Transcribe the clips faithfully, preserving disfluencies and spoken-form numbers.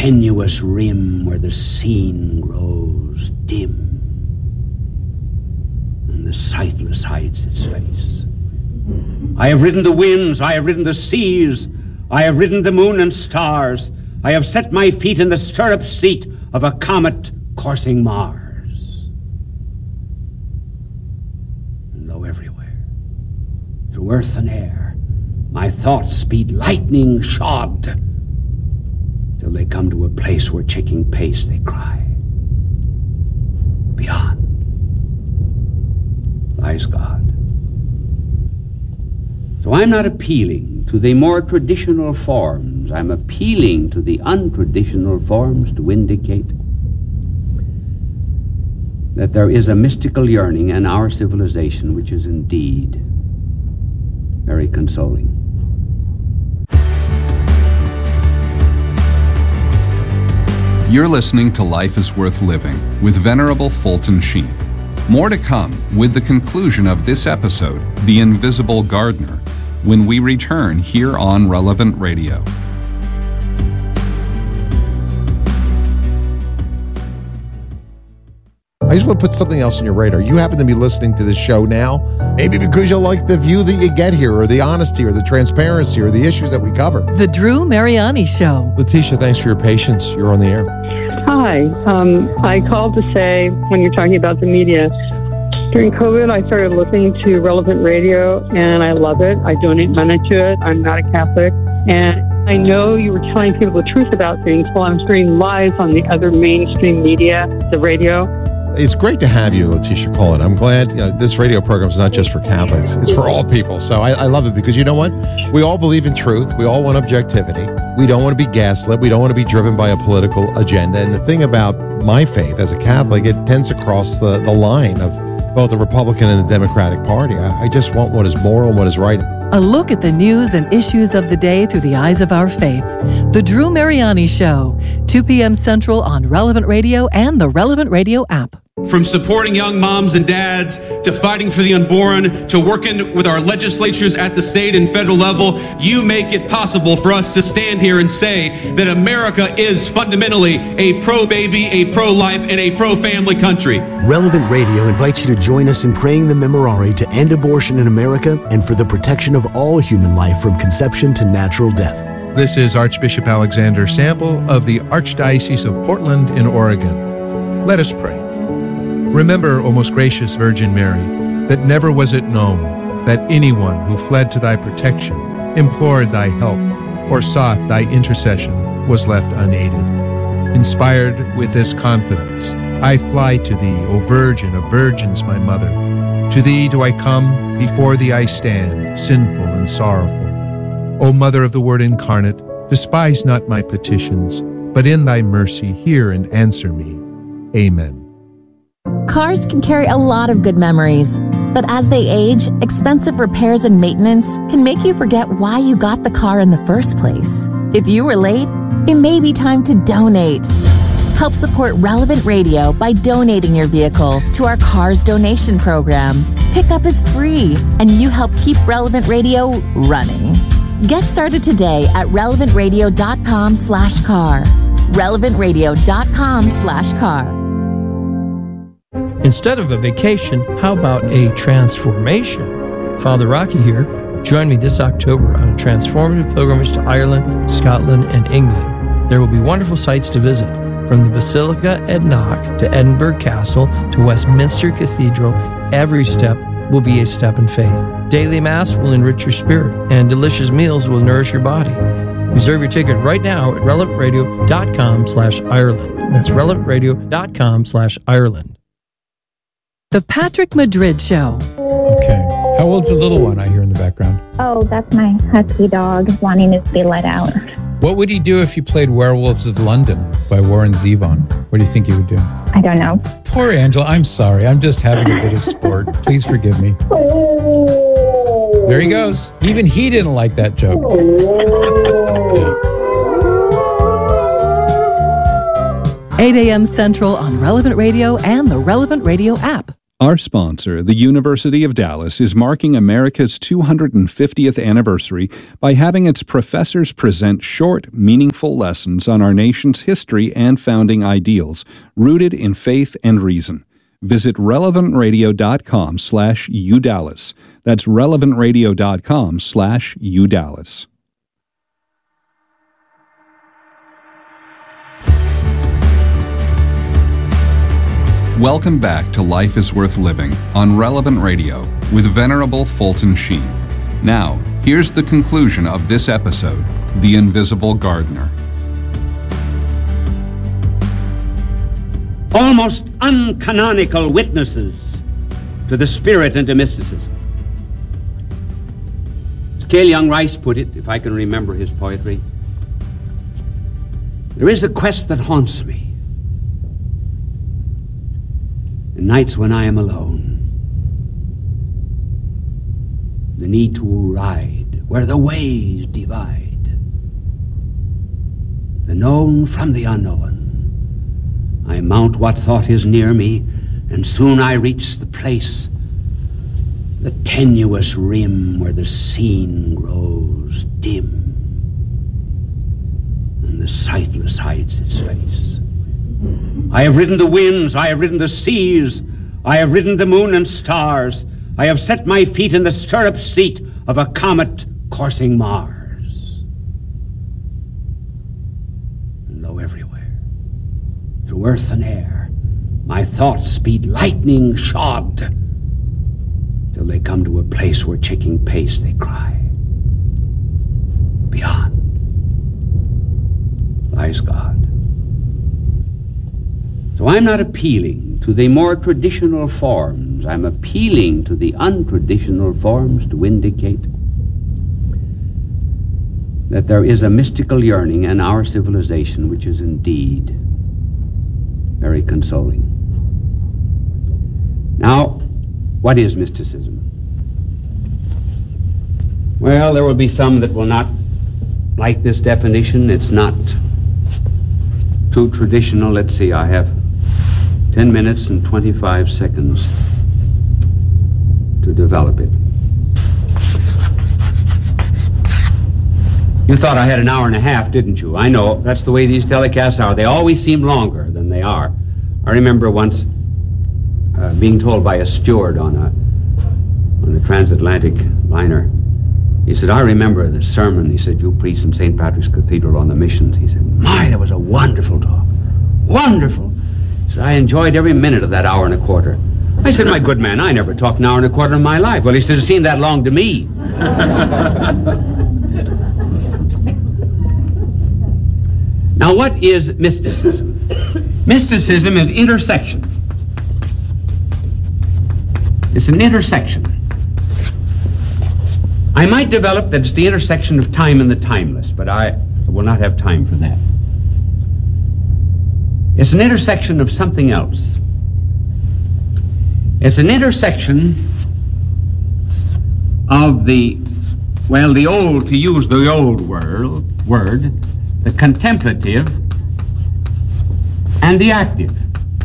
tenuous rim where the scene grows dim and the sightless hides its face. I have ridden the winds, I have ridden the seas, I have ridden the moon and stars, I have set my feet in the stirrup seat of a comet coursing Mars. And though everywhere, through earth and air, my thoughts speed lightning shod, till they come to a place where checking pace they cry, beyond lies God. So I'm not appealing to the more traditional forms. I'm appealing to the untraditional forms to indicate that there is a mystical yearning in our civilization which is indeed very consoling. You're listening to Life is Worth Living with Venerable Fulton Sheen. More to come with the conclusion of this episode, The Invisible Gardener, when we return here on Relevant Radio. I just want to put something else on your radar. You happen to be listening to this show now, maybe because you like the view that you get here, or the honesty, or the transparency, or the issues that we cover. The Drew Mariani Show. Letitia, thanks for your patience. You're on the air. Hi. Um, I called to say, when you're talking about the media, during COVID, I started listening to Relevant Radio, and I love it. I donate money to it. I'm not a Catholic. And I know you were telling people the truth about things while I'm hearing lies on the other mainstream media, the radio. It's great to have you, Letitia Cullen. I'm glad you know, this radio program is not just for Catholics. It's for all people. So I, I love it because you know what? We all believe in truth. We all want objectivity. We don't want to be gaslit. We don't want to be driven by a political agenda. And the thing about my faith as a Catholic, it tends to cross the, the line of both the Republican and the Democratic Party. I, I just want what is moral and what is right. A look at the news and issues of the day through the eyes of our faith. The Drew Mariani Show, two p.m. Central on Relevant Radio and the Relevant Radio app. From supporting young moms and dads, to fighting for the unborn, to working with our legislatures at the state and federal level, you make it possible for us to stand here and say that America is fundamentally a pro-baby, a pro-life, and a pro-family country. Relevant Radio invites you to join us in praying the Memorare to end abortion in America and for the protection of all human life from conception to natural death. This is Archbishop Alexander Sample of the Archdiocese of Portland in Oregon. Let us pray. Remember, O most gracious Virgin Mary, that never was it known that anyone who fled to thy protection, implored thy help, or sought thy intercession was left unaided. Inspired with this confidence, I fly to thee, O Virgin of Virgins, my mother. To thee do I come, before thee I stand, sinful and sorrowful. O Mother of the Word incarnate, despise not my petitions, but in thy mercy hear and answer me. Amen. Cars can carry a lot of good memories, but as they age, expensive repairs and maintenance can make you forget why you got the car in the first place. If you were late, it may be time to donate. Help support Relevant Radio by donating your vehicle to our Cars Donation Program. Pickup is free, and you help keep Relevant Radio running. Get started today at relevantradio.com slash car. relevantradio.com slash car. Instead of a vacation, how about a transformation? Father Rocky here. Join me this October on a transformative pilgrimage to Ireland, Scotland, and England. There will be wonderful sights to visit, from the Basilica at Knock to Edinburgh Castle to Westminster Cathedral. Every step will be a step in faith. Daily Mass will enrich your spirit, and delicious meals will nourish your body. Reserve your ticket right now at relevantradio.com slash Ireland. That's relevantradio.com slash Ireland. The Patrick Madrid Show. Okay. How old's the little one I hear in the background? Oh, that's my husky dog wanting to be let out. What would he do if you played Werewolves of London by Warren Zevon? What do you think he would do? I don't know. Poor Angela. I'm sorry. I'm just having a bit of sport. Please forgive me. There he goes. Even he didn't like that joke. eight a.m. Central on Relevant Radio and the Relevant Radio app. Our sponsor, the University of Dallas, is marking America's two hundred fiftieth anniversary by having its professors present short, meaningful lessons on our nation's history and founding ideals, rooted in faith and reason. Visit relevantradio.com slash UDallas. That's relevantradio.com slash UDallas. Welcome back to Life is Worth Living on Relevant Radio with Venerable Fulton Sheen. Now, here's the conclusion of this episode, The Invisible Gardener. Almost uncanonical witnesses to the spirit and to mysticism. As Cale Young Rice put it, if I can remember his poetry, there is a quest that haunts me in nights when I am alone. The need to ride where the ways divide, the known from the unknown. I mount what thought is near me, and soon I reach the place, the tenuous rim where the scene grows dim, and the sightless hides its face. I have ridden the winds, I have ridden the seas, I have ridden the moon and stars, I have set my feet in the stirrup seat of a comet coursing Mars. And lo, everywhere, through earth and air, my thoughts speed lightning shod, till they come to a place where checking pace they cry, beyond lies God. So I'm not appealing to the more traditional forms. I'm appealing to the untraditional forms to indicate that there is a mystical yearning in our civilization which is indeed very consoling. Now, what is mysticism? Well, there will be some that will not like this definition. It's not too traditional. Let's see, I have ten minutes and twenty-five seconds to develop it. You thought I had an hour and a half, didn't you? I know, that's the way these telecasts are. They always seem longer than they are. I remember once uh, being told by a steward on a, on a transatlantic liner, he said, I remember the sermon, he said, you preached in Saint Patrick's Cathedral on the missions. He said, my, that was a wonderful talk. Wonderful. He said, I enjoyed every minute of that hour and a quarter. I said, my good man, I never talked an hour and a quarter in my life. Well, he said, it seemed that long to me. Now, what is mysticism? Mysticism is intersection. It's an intersection. I might develop that it's the intersection of time and the timeless, but I will not have time for that. It's an intersection of something else. It's an intersection of the, well, the old, to use the old word, word, the contemplative and the active.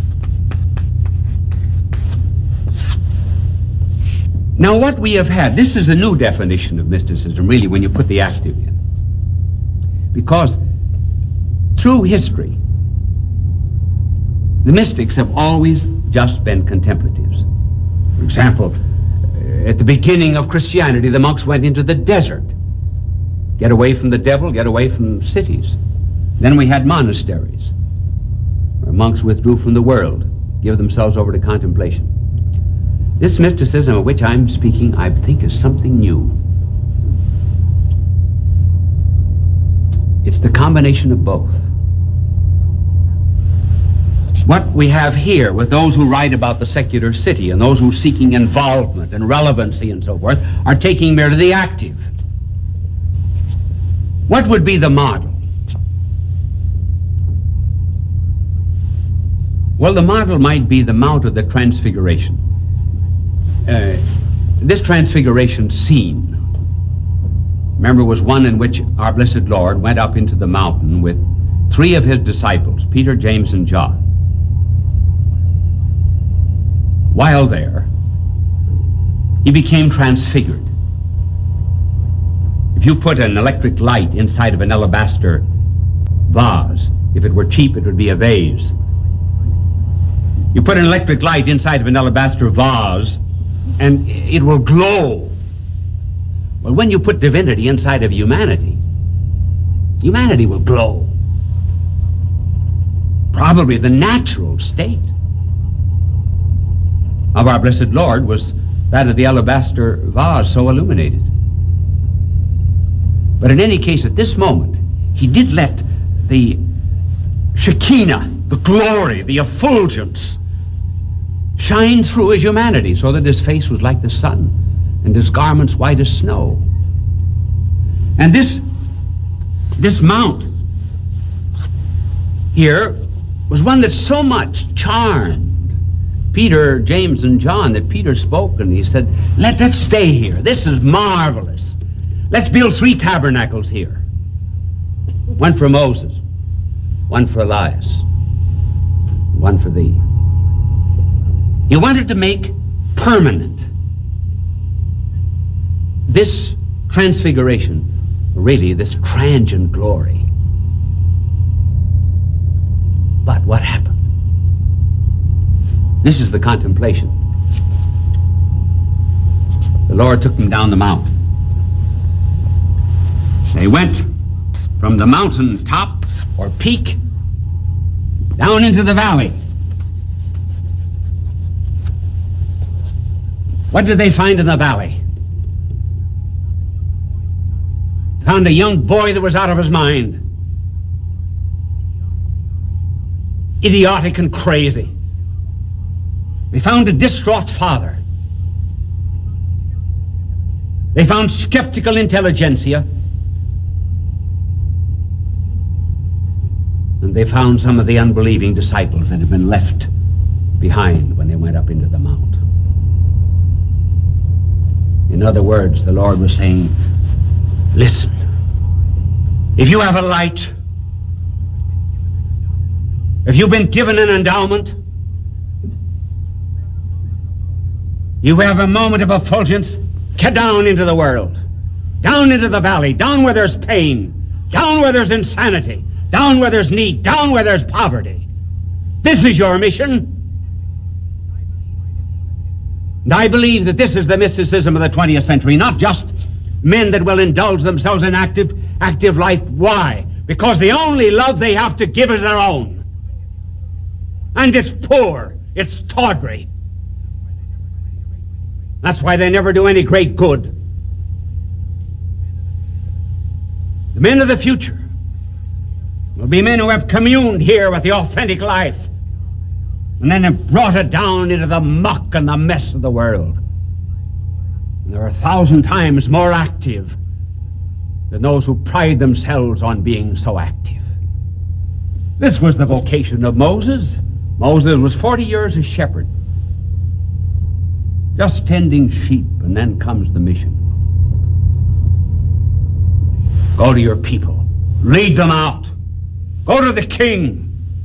Now, what we have had, this is a new definition of mysticism, really, when you put the active in. Because through history, the mystics have always just been contemplatives. For example, at the beginning of Christianity, the monks went into the desert. Get away from the devil, get away from cities. Then we had monasteries, where monks withdrew from the world, give themselves over to contemplation. This mysticism of which I'm speaking, I think, is something new. It's the combination of both. What we have here with those who write about the secular city and those who are seeking involvement and relevancy and so forth are taking merely the active. What would be the model? Well, the model might be the Mount of the Transfiguration. Uh, this transfiguration scene, remember, was one in which our blessed Lord went up into the mountain with three of his disciples, Peter, James, and John. While there, he became transfigured. If you put an electric light inside of an alabaster vase, if it were cheap, it would be a vase. You put an electric light inside of an alabaster vase, and it will glow. Well, when you put divinity inside of humanity, humanity will glow. Probably the natural state of our blessed Lord was that of the alabaster vase so illuminated. But in any case, at this moment, he did let the Shekinah, the glory, the effulgence, shine through his humanity, so that his face was like the sun and his garments white as snow. And this, this mount here was one that so much charmed Peter, James, and John that Peter spoke and he said, Let, let's stay here. This is marvelous. Let's build three tabernacles here. One for Moses, one for Elias, one for thee. He wanted to make permanent this transfiguration, really this transient glory. But what happened? This is the contemplation. The Lord took them down the mountain. They went from the mountain top or peak down into the valley. What did they find in the valley? Found a young boy that was out of his mind. Idiotic and crazy. They found a distraught father. They found skeptical intelligentsia. And they found some of the unbelieving disciples that had been left behind when they went up into the mount. In other words, the Lord was saying, listen, if you have a light, if you've been given an endowment, you have a moment of effulgence, get down into the world, down into the valley, down where there's pain, down where there's insanity, down where there's need, down where there's poverty. This is your mission. And I believe that this is the mysticism of the twentieth century, not just men that will indulge themselves in active, active life. Why? Because the only love they have to give is their own. And it's poor, it's tawdry. That's why they never do any great good. The men of the future will be men who have communed here with the authentic life and then have brought it down into the muck and the mess of the world. And they're a thousand times more active than those who pride themselves on being so active. This was the vocation of Moses. Moses was forty years a shepherd, just tending sheep, and then comes the mission. Go to your people. Lead them out. Go to the king.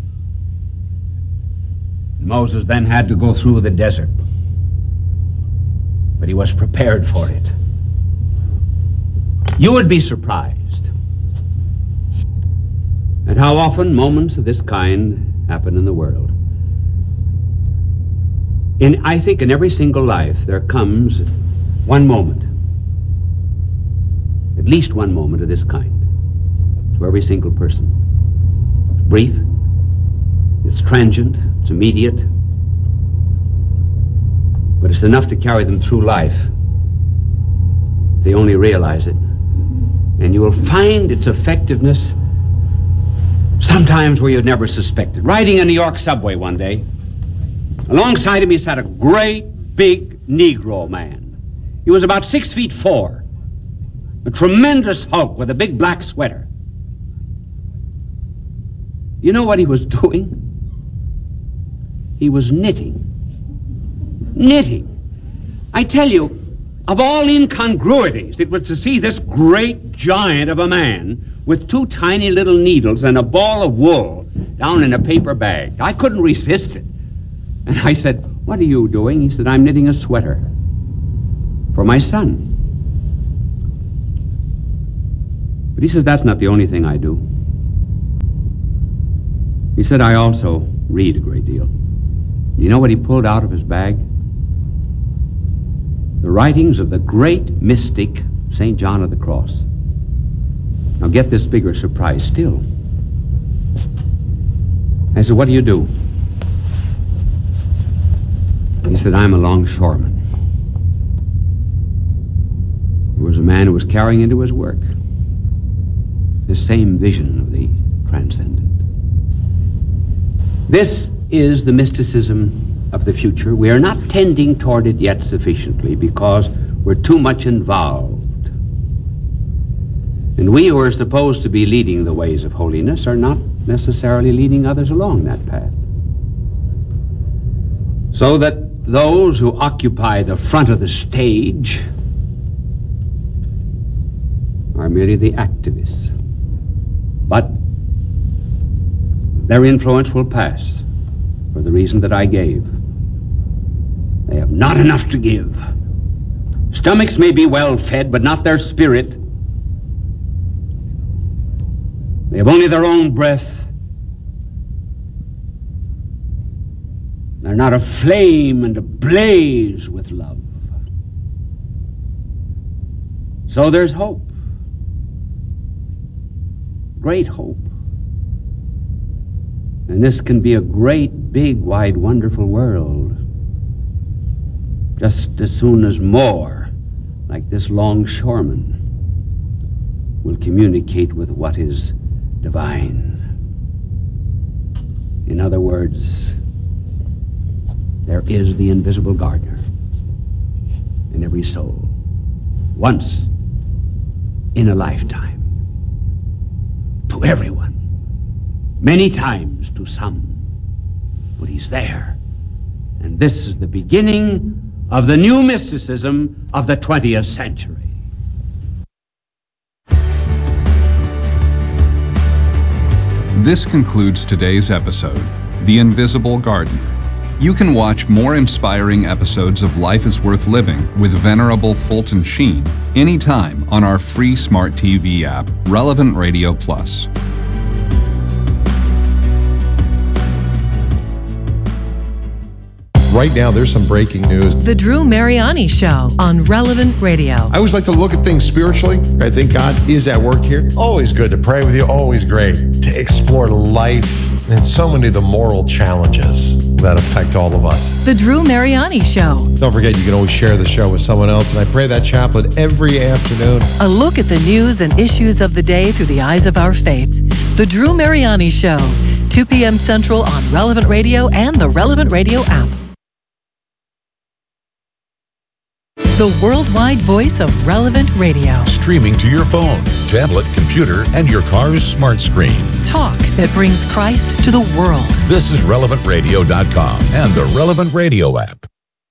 Moses then had to go through the desert, but he was prepared for it. You would be surprised at how often moments of this kind happen in the world. In, I think in every single life there comes one moment, at least one moment of this kind, to every single person. It's brief, it's transient, it's immediate, but it's enough to carry them through life if they only realize it. And you will find its effectiveness sometimes where you'd never suspected. Riding a New York subway one day, alongside of me sat a great, big Negro man. He was about six feet four, a tremendous hulk with a big black sweater. You know what he was doing? He was knitting. Knitting. I tell you, of all incongruities, it was to see this great giant of a man with two tiny little needles and a ball of wool down in a paper bag. I couldn't resist it. And I said, "What are you doing?" He said, "I'm knitting a sweater for my son." But he says, "That's not the only thing I do." He said, "I also read a great deal." Do you know what he pulled out of his bag? The writings of the great mystic Saint John of the Cross. Now get this bigger surprise still. I said, "What do you do?" He said, "I'm a longshoreman." There was a man who was carrying into his work the same vision of the transcendent. This is the mysticism of the future. We are not tending toward it yet sufficiently because we're too much involved. And we who are supposed to be leading the ways of holiness are not necessarily leading others along that path. So that those who occupy the front of the stage are merely the activists. But their influence will pass for the reason that I gave. They have not enough to give. Stomachs may be well fed, but not their spirit. They have only their own breath. They're not aflame and ablaze with love. So there's hope. Great hope. And this can be a great, big, wide, wonderful world. Just as soon as more, like this longshoreman, will communicate with what is divine. In other words, there is the invisible gardener in every soul. Once in a lifetime. To everyone. Many times to some. But he's there. And this is the beginning of the new mysticism of the twentieth century. This concludes today's episode, The Invisible Gardener. You can watch more inspiring episodes of Life is Worth Living with Venerable Fulton Sheen anytime on our free smart T V app, Relevant Radio Plus. Right now, there's some breaking news. The Drew Mariani Show on Relevant Radio. I always like to look at things spiritually. I think God is at work here. Always good to pray with you. Always great to explore life and so many of the moral challenges that affect all of us. The Drew Mariani Show. Don't forget, you can always share the show with someone else. And I pray that chaplet every afternoon. A look at the news and issues of the day through the eyes of our faith. The Drew Mariani Show. two p.m. Central on Relevant Radio and the Relevant Radio app. The worldwide voice of Relevant Radio. Streaming to your phone, tablet, computer, and your car's smart screen. Talk that brings Christ to the world. This is relevant radio dot com and the Relevant Radio app.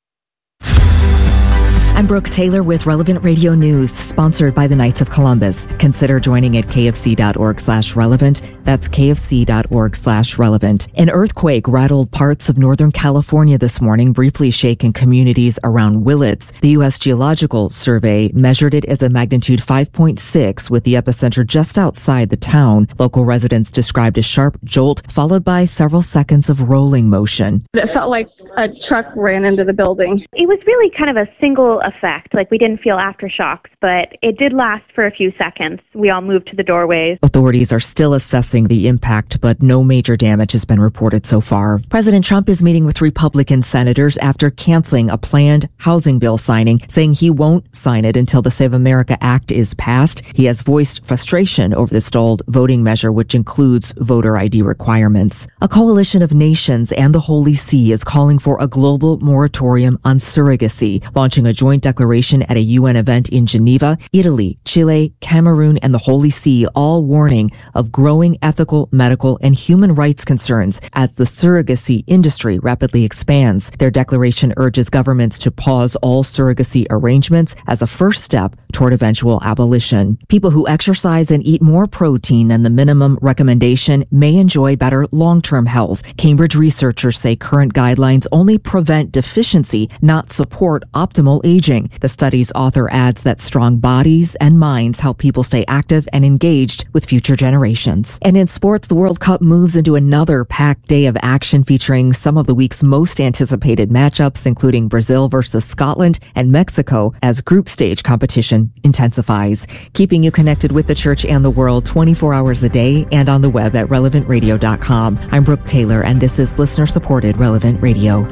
I'm Brooke Taylor with Relevant Radio News, sponsored by the Knights of Columbus. Consider joining at kfc.org slash relevant. That's kfc.org slash relevant. An earthquake rattled parts of Northern California this morning, briefly shaking communities around Willits. The U S Geological Survey measured it as a magnitude five point six, with the epicenter just outside the town. Local residents described a sharp jolt, followed by several seconds of rolling motion. It felt like a truck ran into the building. It was really kind of a single effect. Like, we didn't feel aftershocks, but it did last for a few seconds. We all moved to the doorways. Authorities are still assessing the impact, but no major damage has been reported so far. President Trump is meeting with Republican senators after canceling a planned housing bill signing, saying he won't sign it until the Save America Act is passed. He has voiced frustration over the stalled voting measure, which includes voter I D requirements. A coalition of nations and the Holy See is calling for a global moratorium on surrogacy, launching a joint joint declaration at a U N event in Geneva, Italy, Chile, Cameroon, and the Holy See all warning of growing ethical, medical, and human rights concerns as the surrogacy industry rapidly expands. Their declaration urges governments to pause all surrogacy arrangements as a first step toward eventual abolition. People who exercise and eat more protein than the minimum recommendation may enjoy better long-term health. Cambridge researchers say current guidelines only prevent deficiency, not support optimal aging. The study's author adds that strong bodies and minds help people stay active and engaged with future generations. And in sports, the World Cup moves into another packed day of action featuring some of the week's most anticipated matchups, including Brazil versus Scotland and Mexico as group stage competition intensifies. Keeping you connected with the church and the world twenty-four hours a day and on the web at relevant radio dot com. I'm Brooke Taylor, and this is listener-supported Relevant Radio.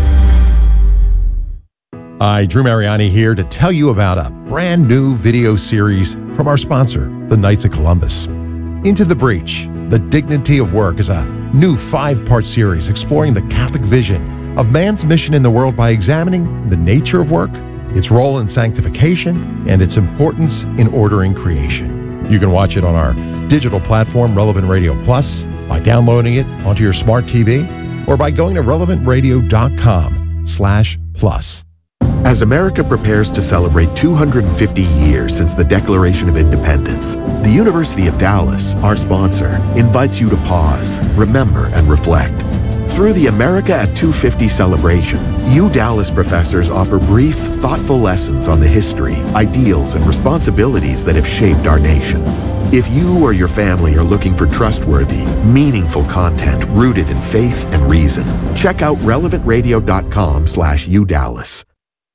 Hi, Drew Mariani here to tell you about a brand new video series from our sponsor, the Knights of Columbus. Into the Breach, The Dignity of Work is a new five-part series exploring the Catholic vision of man's mission in the world by examining the nature of work, its role in sanctification, and its importance in ordering creation. You can watch it on our digital platform, Relevant Radio Plus, by downloading it onto your smart T V, or by going to relevant radio dot com slash plus. As America prepares to celebrate two hundred fifty years since the Declaration of Independence, the University of Dallas, our sponsor, invites you to pause, remember, and reflect. Through the America at two fifty celebration, U Dallas professors offer brief, thoughtful lessons on the history, ideals, and responsibilities that have shaped our nation. If you or your family are looking for trustworthy, meaningful content rooted in faith and reason, check out relevant radio dot com slash U Dallas.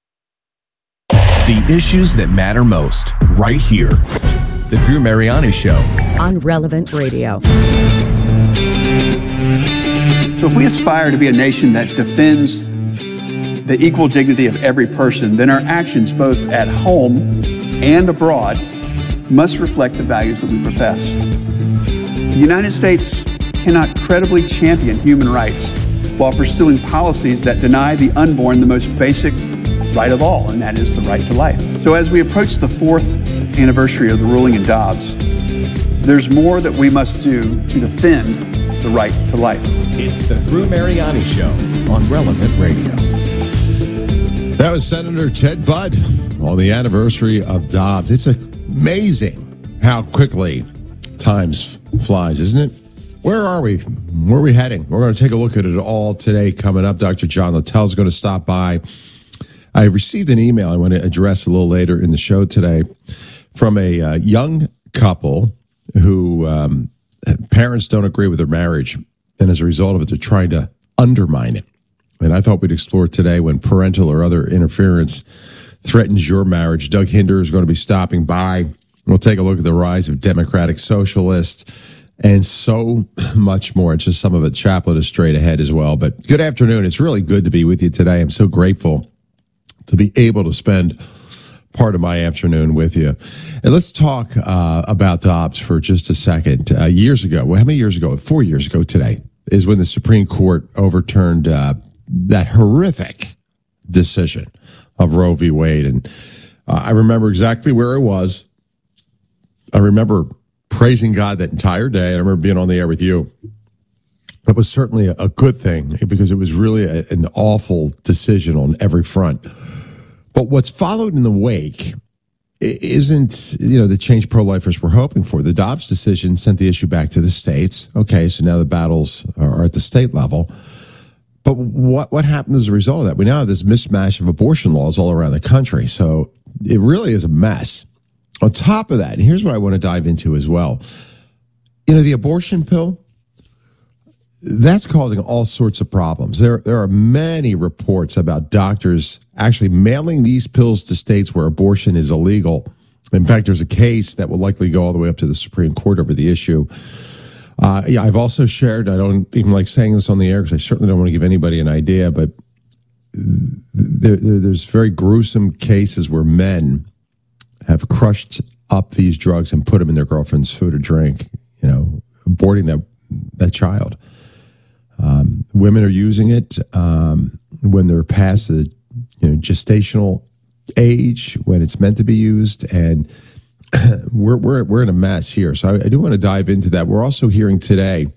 The issues that matter most, right here. The Drew Mariani Show. On Relevant Radio. So if we aspire to be a nation that defends the equal dignity of every person, then our actions, both at home and abroad, must reflect the values that we profess. The United States cannot credibly champion human rights while pursuing policies that deny the unborn the most basic right of all, and that is the right to life. So as we approach the fourth anniversary of the ruling in Dobbs, there's more that we must do to defend the right to life. It's the Drew Mariani Show on Relevant Radio. That was Senator Ted Budd on the anniversary of Dobbs. It's amazing how quickly time flies, isn't it? Where are we? Where are we heading? We're going to take a look at it all today. Coming up, Doctor John Littell is going to stop by. I received an email I want to address a little later in the show today from a uh, young couple who um, parents don't agree with their marriage, and as a result of it, they're trying to undermine it. And I thought we'd explore today when parental or other interference threatens your marriage. Doug Hinder is going to be stopping by. We'll take a look at the rise of democratic socialists and so much more. It's just some of it. Chaplain is straight ahead as well. But good afternoon. It's really good to be with you today. I'm so grateful to be able to spend part of my afternoon with you. And let's talk uh, about Dobbs for just a second. Uh, years ago, well, how many years ago? Four years ago today is when the Supreme Court overturned uh, that horrific decision of Roe v. Wade. And uh, I remember exactly where I was. I remember praising God that entire day. I remember being on the air with you. That was certainly a, a good thing because it was really a, an awful decision on every front. But what's followed in the wake isn't, you know, the change pro-lifers were hoping for. The Dobbs decision sent the issue back to the states. Okay, so now the battles are at the state level. But what what happened as a result of that? We now have this mismatch of abortion laws all around the country. So it really is a mess. On top of that, and here's what I want to dive into as well. You know, the abortion pill, that's causing all sorts of problems. There, there are many reports about doctors actually mailing these pills to states where abortion is illegal. In fact, there's a case that will likely go all the way up to the Supreme Court over the issue. Uh, yeah, I've also shared, I don't even like saying this on the air because I certainly don't want to give anybody an idea, but there, there, there's very gruesome cases where men have crushed up these drugs and put them in their girlfriend's food or drink, you know, aborting that, that child. Um, women are using it um, when they're past the you know, gestational age when it's meant to be used, and we're we're we're in a mess here. So I, I do want to dive into that. We're also hearing today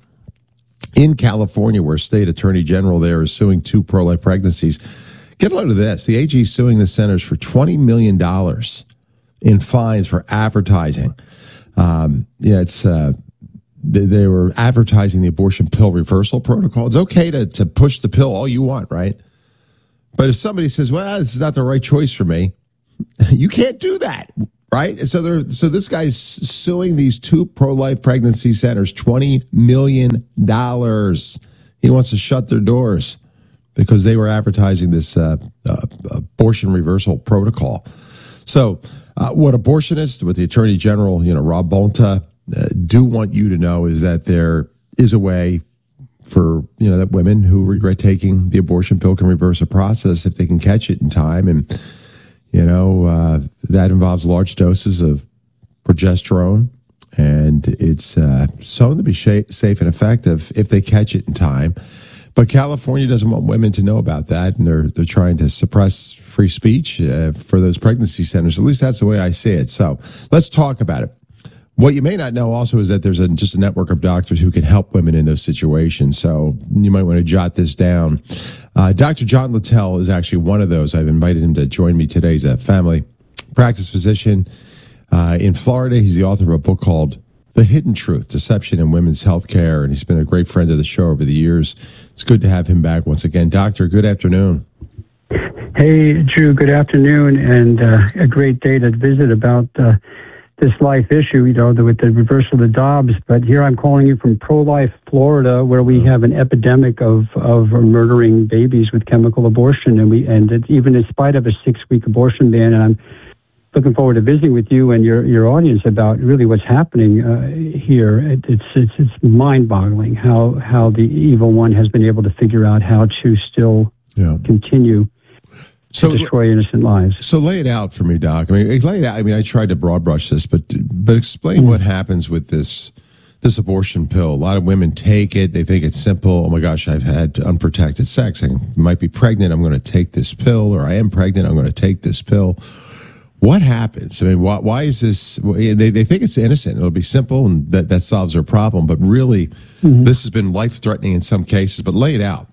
in California, where state attorney general there is suing two pro-life pregnancies. Get a load of this: the A G is suing the centers for twenty million dollars in fines for advertising. Um, yeah, it's uh, they, they were advertising the abortion pill reversal protocol. It's okay to to push the pill all you want, right? But if somebody says, "Well, this is not the right choice for me," you can't do that, right? So they're so this guy's suing these two pro-life pregnancy centers twenty million dollars. He wants to shut their doors because they were advertising this uh, uh, abortion reversal protocol. So uh, what abortionists, what the Attorney General, you know, Rob Bonta, uh, do want you to know is that there is a way for, you know, that women who regret taking the abortion pill can reverse a process if they can catch it in time. And, you know, uh, that involves large doses of progesterone, and it's uh, shown to be sh- safe and effective if they catch it in time. But California doesn't want women to know about that, and they're they're trying to suppress free speech uh, for those pregnancy centers. At least that's the way I see it. So let's talk about it. What you may not know also is that there's a, just a network of doctors who can help women in those situations. So you might want to jot this down. Uh, Doctor John Littell is actually one of those. I've invited him to join me today. He's a family practice physician uh, in Florida. He's the author of a book called The Hidden Truth, Deception in Women's Healthcare, and he's been a great friend of the show over the years. It's good to have him back once again. Doctor, good afternoon. Hey, Drew, good afternoon, and uh, a great day to visit about uh, this life issue, you know, the, with the reversal of the Dobbs. But here I'm calling you from pro-life Florida, where we have an epidemic of, of murdering babies with chemical abortion, and we and it, even in spite of a six-week abortion ban, and I'm looking forward to visiting with you and your, your audience about really what's happening uh, here. It, it's it's it's mind-boggling how how the evil one has been able to figure out how to still yeah. continue so, to destroy innocent lives. So lay it out for me, Doc. I mean, lay it out. I mean, I tried to broad brush this, but but explain mm-hmm. what happens with this this abortion pill. A lot of women take it. They think it's simple. Oh my gosh, I've had unprotected sex. I might be pregnant. I'm going to take this pill, or I am pregnant. I'm going to take this pill. What happens? I mean, why, why is this? They, they think it's innocent. It'll be simple, and that, that solves their problem. But really, mm-hmm. this has been life-threatening in some cases. But lay it out.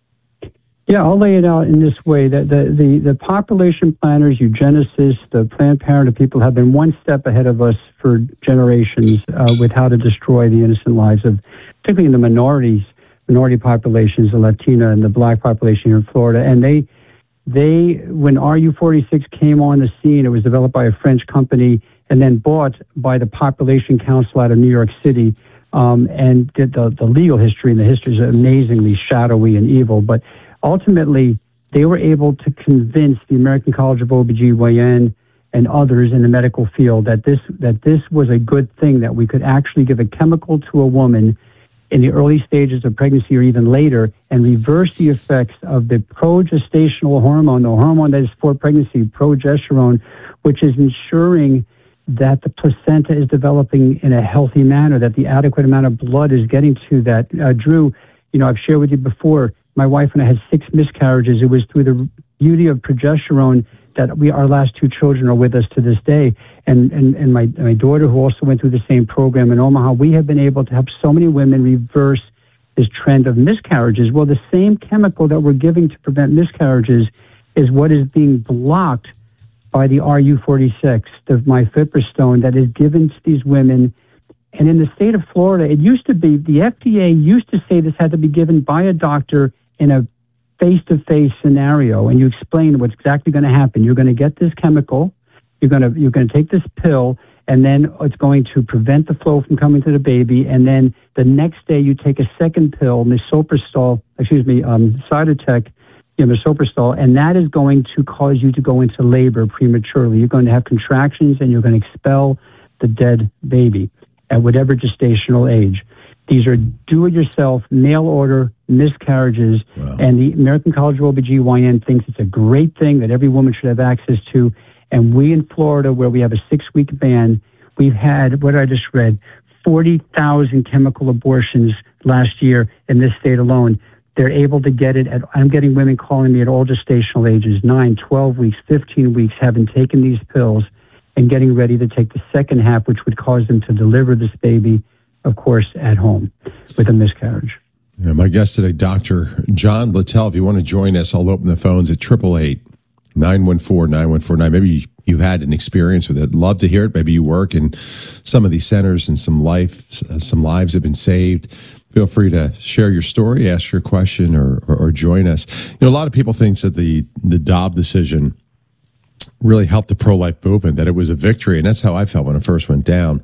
Yeah, I'll lay it out in this way. That the, the, the population planners, eugenicists, the Planned Parenthood people have been one step ahead of us for generations uh, with how to destroy the innocent lives of, particularly in the minorities, minority populations, the Latina and the Black population here in Florida. And they... They, when R U forty-six came on the scene, it was developed by a French company and then bought by the Population Council out of New York City. Um, and the, the, the legal history and the history is amazingly shadowy and evil. But ultimately, they were able to convince the American College of O B G Y N and others in the medical field that this that this was a good thing, that we could actually give a chemical to a woman in the early stages of pregnancy or even later and reverse the effects of the progestational hormone, the hormone that is for pregnancy, progesterone, which is ensuring that the placenta is developing in a healthy manner, that the adequate amount of blood is getting to that. Uh, Drew, you know, I've shared with you before, my wife and I had six miscarriages. It was through the beauty of progesterone that we, our last two children are with us to this day. And, and, and my, my daughter, who also went through the same program in Omaha, we have been able to help so many women reverse this trend of miscarriages. Well, the same chemical that we're giving to prevent miscarriages is what is being blocked by the R U forty-six, the mifepristone, that is given to these women. And in the state of Florida, it used to be, the F D A used to say this had to be given by a doctor in a face-to-face scenario, and you explain what's exactly going to happen. You're going to get this chemical, you're going to you're going to take this pill, and then it's going to prevent the flow from coming to the baby. And then the next day, you take a second pill, misoprostol, excuse me, um, Cytotec, you know, misoprostol, and that is going to cause you to go into labor prematurely. You're going to have contractions, and you're going to expel the dead baby at whatever gestational age. These are do-it-yourself, mail-order miscarriages, wow. And the American College of O B G Y N thinks it's a great thing that every woman should have access to. And we in Florida, where we have a six-week ban, we've had, what I just read, forty thousand chemical abortions last year in this state alone. They're able to get it at, I'm getting women calling me at all gestational ages, nine, twelve weeks, fifteen weeks, having taken these pills and getting ready to take the second half, which would cause them to deliver this baby, of course, at home with a miscarriage. Yeah, my guest today, Doctor John Littell. If you want to join us, I'll open the phones at eight eight eight, nine one four, nine one four nine. Maybe you've had an experience with it. Love to hear it. Maybe you work in some of these centers and some life, some lives have been saved. Feel free to share your story, ask your question, or, or, or join us. You know, a lot of people think that the, the Dobbs decision really helped the pro-life movement, that it was a victory, and that's how I felt when it first went down.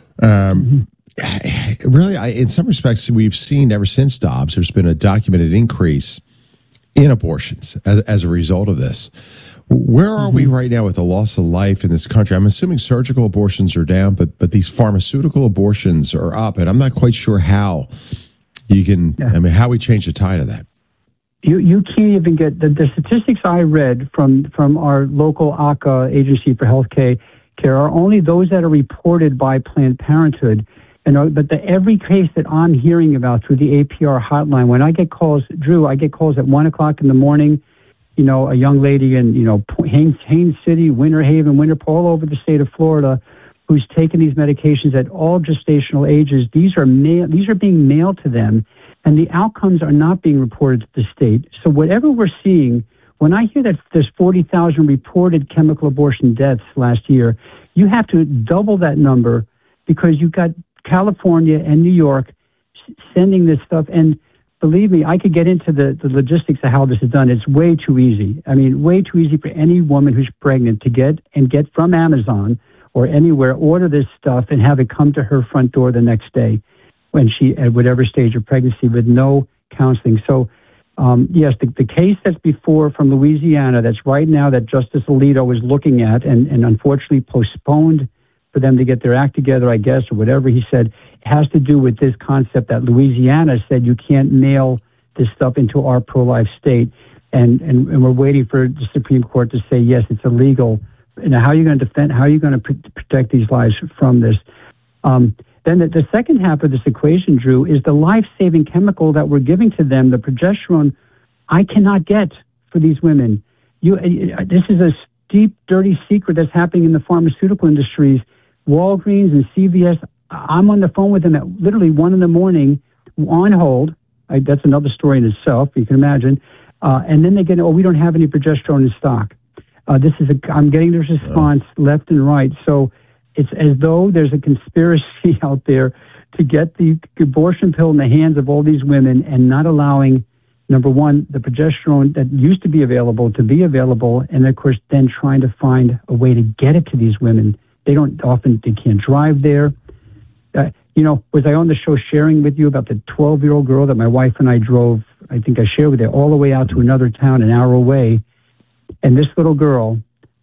Um, mm-hmm. Really, I, in some respects, we've seen ever since Dobbs, there's been a documented increase in abortions as, as a result of this. Where are mm-hmm. we right now with the loss of life in this country? I'm assuming surgical abortions are down, but but these pharmaceutical abortions are up, and I'm not quite sure how you can, yeah. I mean, how we change the tide of that. You you can't even get, the, the statistics I read from, from our local A C A, Agency for Health Care, are only those that are reported by Planned Parenthood. And, but the, every case that I'm hearing about through the A P R hotline, when I get calls, Drew, I get calls at one o'clock in the morning, you know, a young lady in, you know, Haines, Haines City, Winter Haven, Winter, all over the state of Florida, who's taken these medications at all gestational ages. These are mail, these are being mailed to them, and the outcomes are not being reported to the state. So whatever we're seeing, when I hear that there's forty thousand reported chemical abortion deaths last year, you have to double that number, because you've got California and New York sending this stuff. And believe me, I could get into the, the logistics of how this is done. It's way too easy. I mean, way too easy for any woman who's pregnant to get and get from Amazon or anywhere, order this stuff and have it come to her front door the next day when she, at whatever stage of pregnancy, with no counseling. So, um, yes, the, the case that's before from Louisiana, that's right now that Justice Alito is looking at and, and unfortunately postponed for them to get their act together, I guess, or whatever he said, has to do with this concept that Louisiana said you can't mail this stuff into our pro-life state. And, and, and we're waiting for the Supreme Court to say, yes, it's illegal. Now, how are you going to defend, how are you going to pr- protect these lives from this? Um, then the, the second half of this equation, Drew, is the life-saving chemical that we're giving to them, the progesterone, I cannot get for these women. You, uh, this is a deep, dirty secret that's happening in the pharmaceutical industries. Walgreens and C V S, I'm on the phone with them at literally one in the morning on hold. I, that's another story in itself, you can imagine. Uh, and then they get, oh, we don't have any progesterone in stock. Uh, this is a, I'm getting this response oh. left and right. So it's as though there's a conspiracy out there to get the abortion pill in the hands of all these women and not allowing, number one, the progesterone that used to be available to be available. And of course, then trying to find a way to get it to these women. They don't often, they can't drive there. Uh, you know, was I on the show sharing with you about the twelve-year-old girl that my wife and I drove, I think I shared with you, all the way out to another town an hour away. And this little girl,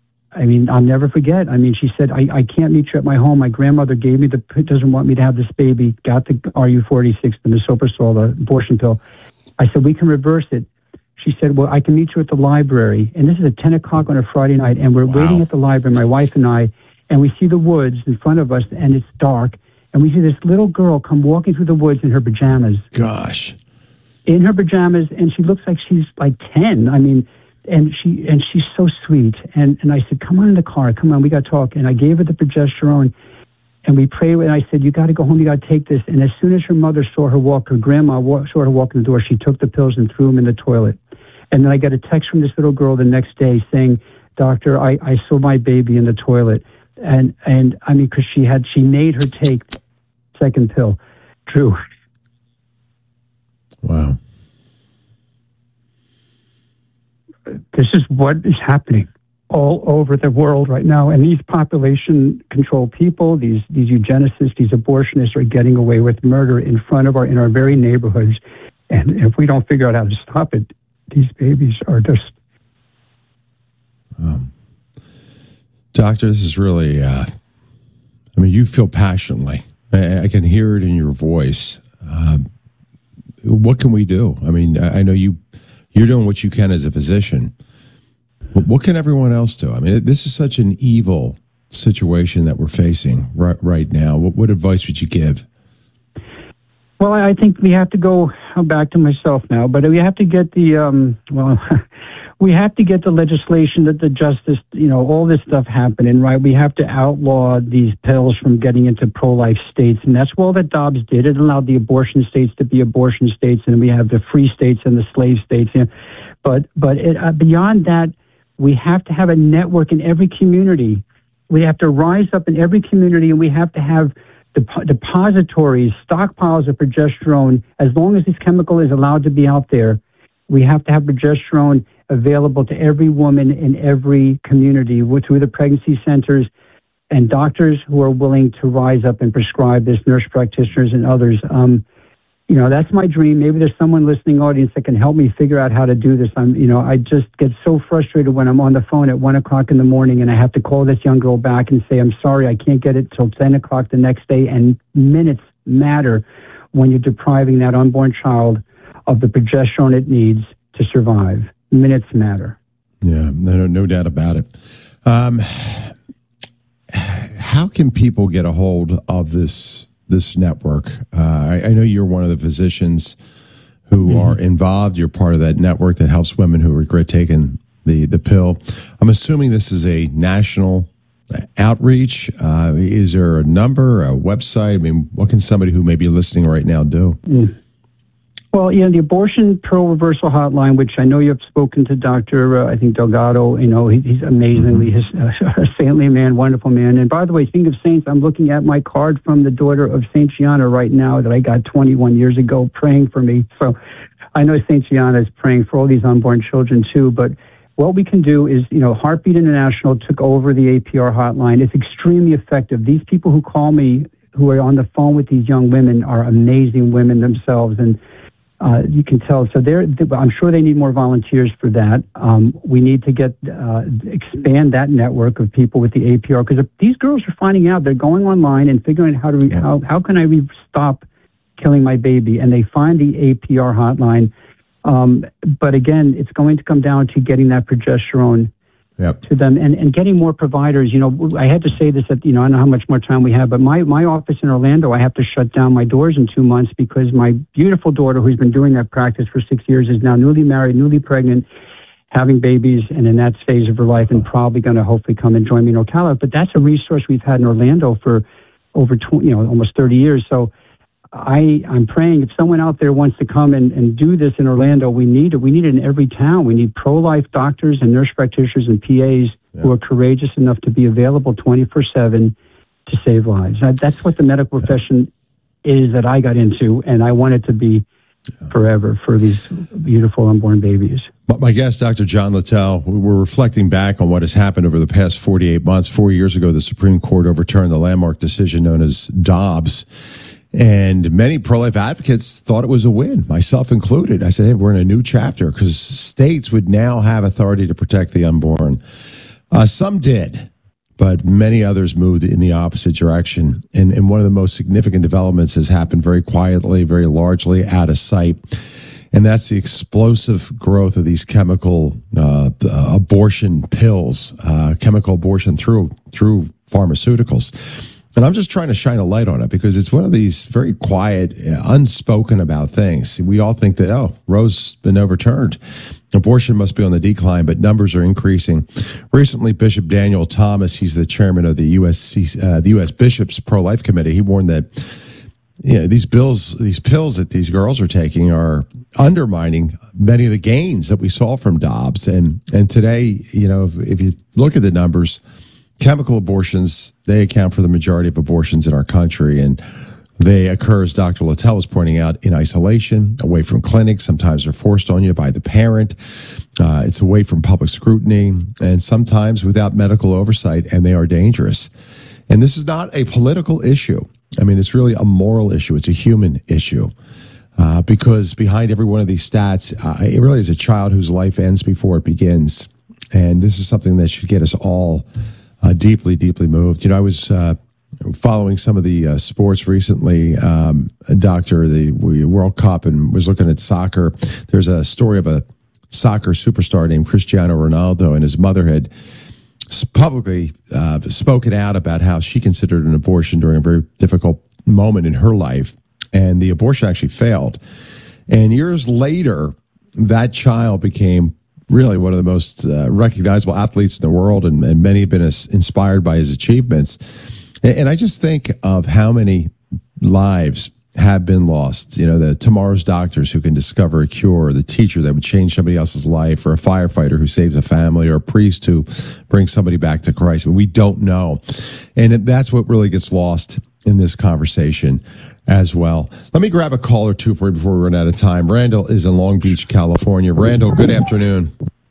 I mean, I'll never forget. I mean, she said, I, I can't meet you at my home. My grandmother gave me the, doesn't want me to have this baby, got the R U forty-six, the misoprostol, the abortion pill. I said, we can reverse it. She said, well, I can meet you at the library. And this is at ten o'clock on a Friday night. And we're wow. waiting at the library, my wife and I, and we see the woods in front of us, and it's dark. And we see this little girl come walking through the woods in her pajamas. Gosh. In her pajamas, and she looks like she's like ten. I mean, and she and she's so sweet. And and I said, come on in the car. Come on, we got to talk. And I gave her the progesterone, and we prayed. And I said, you got to go home. You got to take this. And as soon as her mother saw her walk, her grandma walk, saw her walk in the door, she took the pills and threw them in the toilet. And then I got a text from this little girl the next day saying, Doctor, I, I saw my baby in the toilet. And, and I mean, because she had, she made her take the second pill. True. Wow. This is what is happening all over the world right now. And these population control people, these, these eugenicists, these abortionists are getting away with murder in front of our, in our very neighborhoods. And if we don't figure out how to stop it, these babies are just... Um. Doctor, this is really, uh, I mean, you feel passionately. I, I can hear it in your voice. Um, what can we do? I mean, I, I know you, you're doing what you can as a physician. What, what can everyone else do? I mean, this is such an evil situation that we're facing right, right now. What, what advice would you give? Well, I think we have to go I'm back to myself now, but we have to get the, um, well, we have to get the legislation, that the justice, you know, all this stuff happening, right? We have to outlaw these pills from getting into pro-life states, and that's all that Dobbs did. It allowed the abortion states to be abortion states, and we have the free states and the slave states. You know? But but it, uh, beyond that, we have to have a network in every community. We have to rise up in every community, and we have to have dep- depositories, stockpiles of progesterone. As long as this chemical is allowed to be out there, we have to have progesterone available to every woman in every community through the pregnancy centers, and doctors who are willing to rise up and prescribe this, nurse practitioners and others. Um, you know, that's my dream. Maybe there's someone listening audience that can help me figure out how to do this. I'm, you know, I just get so frustrated when I'm on the phone at one o'clock in the morning and I have to call this young girl back and say, I'm sorry, I can't get it till ten o'clock the next day. And minutes matter when you're depriving that unborn child of the progesterone it needs to survive. Minutes matter. Yeah, no, no doubt about it. Um, how can people get a hold of this this network? Uh, I, I know you're one of the physicians who mm-hmm. are involved. You're part of that network that helps women who regret taking the, the pill. I'm assuming this is a national outreach. Uh, is there a number, a website? I mean, what can somebody who may be listening right now do? Mm. Well, you know, the abortion pill reversal hotline, which I know you have spoken to Doctor Uh, I think Delgado. You know, he, he's amazingly his, uh, a saintly man, wonderful man. And by the way, speaking of saints, I'm looking at my card from the daughter of Saint Gianna right now that I got twenty-one years ago, praying for me. So I know Saint Gianna is praying for all these unborn children too. But what we can do is, you know, Heartbeat International took over the A P R hotline. It's extremely effective. These people who call me, who are on the phone with these young women, are amazing women themselves, and Uh, you can tell. So they're, I'm sure they need more volunteers for that. Um, we need to get uh, expand that network of people with the A P R, because these girls are finding out, they're going online and figuring out how to re- how how can I re- stop killing my baby, and they find the A P R hotline. Um, but again, it's going to come down to getting that progesterone Yep. to them, and, and getting more providers. You know, I had to say this at, you know, I don't know how much more time we have, but my, my office in Orlando, I have to shut down my doors in two months because my beautiful daughter, who's been doing that practice for six years, is now newly married, newly pregnant, having babies, and in that phase of her life, and probably going to hopefully come and join me in Ocala. But that's a resource we've had in Orlando for over, twenty, you know, almost thirty years. So I, I'm praying if someone out there wants to come and, and do this in Orlando, we need it. We need it in every town. We need pro-life doctors and nurse practitioners and P As yeah. who are courageous enough to be available twenty-four seven to save lives. That, that's what the medical profession is that I got into, and I want it to be forever for these beautiful unborn babies. My guest, Doctor John Littell, we're reflecting back on what has happened over the past forty-eight months. Four years ago, the Supreme Court overturned the landmark decision known as Dobbs. And many pro-life advocates thought it was a win, myself included. I said, hey, we're in a new chapter because states would now have authority to protect the unborn. Uh, some did, but many others moved in the opposite direction. And, and one of the most significant developments has happened very quietly, very largely out of sight. And that's the explosive growth of these chemical uh, abortion pills, uh, chemical abortion through through pharmaceuticals. And I'm just trying to shine a light on it because it's one of these very quiet, unspoken about things. We all think that, oh, Roe's been overturned. Abortion must be on the decline, but numbers are increasing. Recently, Bishop Daniel Thomas, he's the chairman of the U S C, uh, the U S Bishops Pro-Life Committee. He warned that, you know, these bills, these pills that these girls are taking are undermining many of the gains that we saw from Dobbs. And, and today, you know, if, if you look at the numbers, chemical abortions, they account for the majority of abortions in our country, and they occur, as Doctor Littell was pointing out, in isolation, away from clinics. Sometimes they're forced on you by the parent. Uh, it's away from public scrutiny, and sometimes without medical oversight, and they are dangerous. And this is not a political issue. I mean, it's really a moral issue. It's a human issue. Uh, because behind every one of these stats, uh, it really is a child whose life ends before it begins. And this is something that should get us all Uh, deeply, deeply moved. You know, I was uh, following some of the uh, sports recently, um, Doctor, the World Cup, and was looking at soccer. There's a story of a soccer superstar named Cristiano Ronaldo, and his mother had publicly uh, spoken out about how she considered an abortion during a very difficult moment in her life, and the abortion actually failed. And years later, that child became really one of the most uh, recognizable athletes in the world, and, and many have been as inspired by his achievements. And, and I just think of how many lives have been lost. You know, the tomorrow's doctors who can discover a cure, the teacher that would change somebody else's life, or a firefighter who saves a family, or a priest who brings somebody back to Christ. But we don't know. And that's what really gets lost in this conversation as well. Let me grab a call or two for you before we run out of time. Randall is in Long Beach, California. Randall, good afternoon.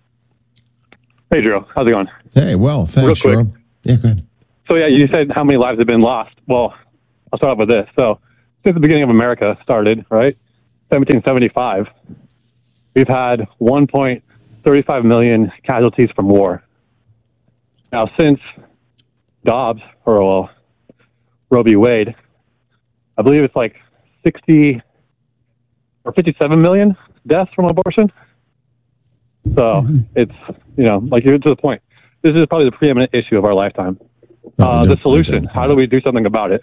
Hey, Drew. How's it going? Hey, well, thanks, Jerome. Yeah, go ahead. So, yeah, you said how many lives have been lost. Well, I'll start off with this. So, since the beginning of America started, right, seventeen seventy-five, we've had one point three five million casualties from war. Now, since Dobbs, or well, Roe v. Wade, I believe it's like sixty or fifty-seven million deaths from abortion. So mm-hmm. it's, you know, like you're to the point. This is probably the preeminent issue of our lifetime. Oh, uh, no, the solution, how do we do something about it?